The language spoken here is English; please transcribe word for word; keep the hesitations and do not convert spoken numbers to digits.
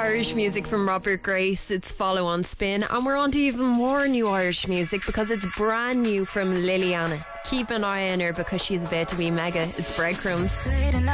Irish music from Robert Grace. It's Follow on Spin, and we're on to even more new Irish music because it's brand new from Liliana. Keep an eye on her because she's about to be mega. It's Breadcrumbs.